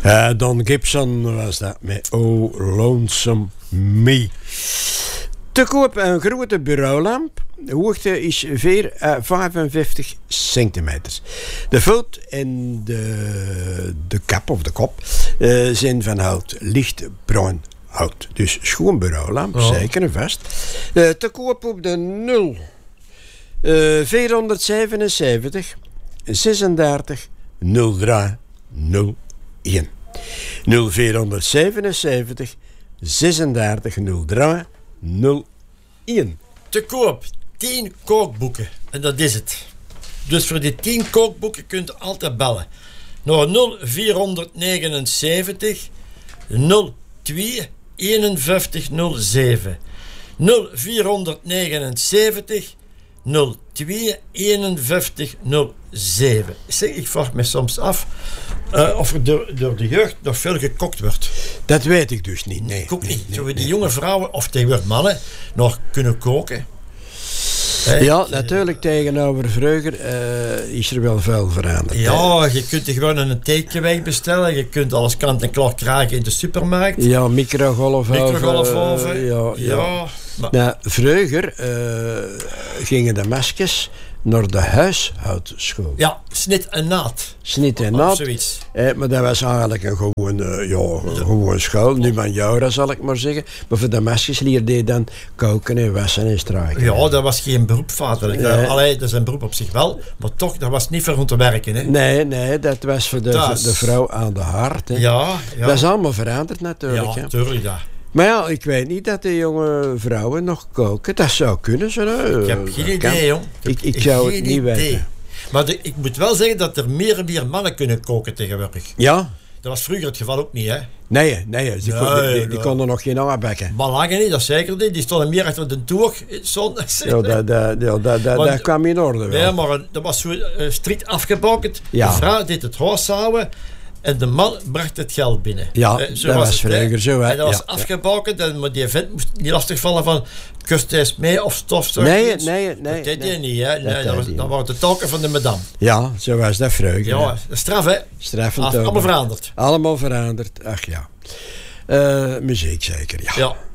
Don Gibson was dat met Oh Lonesome Me. Te koop een grote bureaulamp. De hoogte is 55 centimeter. De voet en de kap of de kop zijn van hout, lichtbruin hout. Dus schoon bureaulamp, zeker en vast. Te koop op de 477 36 03 01. 0477 36 03 01. Te koop 10 kookboeken. En dat is het. Dus voor die 10 kookboeken kunt u altijd bellen. Naar 0479 02 51 07. 0479 02 51 07. Zeg, ik vraag me soms af of er door de jeugd nog veel gekookt wordt. Dat weet ik dus niet. Nee, ik ook niet. Nee, Zullen die jonge vrouwen of tegenwoordig mannen nog kunnen koken? Ja, natuurlijk tegenover vroeger is er wel veel veranderd. Ja, je kunt gewoon een takeaway bestellen. Je kunt alles kant en klaar krijgen in de supermarkt. Ja, microgolfoven. Ja. Maar... Nou, vroeger gingen de meisjes naar de huishoudschool. Ja, snit en naad. Snit en naad. Zoiets. Maar dat was eigenlijk een gewoon school. Nu van jou, zal ik maar zeggen. Maar voor de meisjes leerde je dan koken en wassen en strijken. Ja, dat was geen beroep vaderlijk. Allee, dat is een beroep op zich wel. Maar toch, dat was niet voor om te werken. Hè? Nee, dat was voor de vrouw aan de haard. Hè. Ja. Dat is allemaal veranderd natuurlijk. Ja, natuurlijk, ja. Maar ja, ik weet niet dat de jonge vrouwen nog koken. Dat zou kunnen. Ik heb geen idee, jong. Ik zou het niet weten. Maar ik moet wel zeggen dat er meer en meer mannen kunnen koken tegenwoordig. Ja? Dat was vroeger het geval ook niet, hè? Nee, die konden nog geen aanbekken. Maar langer niet, dat zeker niet. Die stonden meer achter de toer. Dat kwam in orde wel. Nee, maar dat was zo strikt afgebakend. Ja. De vrouw deed het huishouden en de man bracht het geld binnen. Ja, dat was vroeger zo. En dat was afgebakend, maar die vent moest niet lastigvallen van kust eens mee of stofzuig. Nee. Dat deed hij niet, hè? Dat waren de taken van de madame. Ja, zo was dat vroeger. Ja, dat is straf, hè? Straffend. Allemaal veranderd. Allemaal veranderd, ach ja. Muziek zeker, ja.